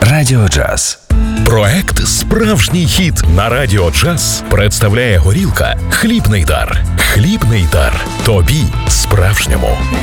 Радіо Джаз. Проект «Справжній хіт» на Радіо Джаз представляє горілка «Хлібний дар». Хлібний дар. Тобі справжньому.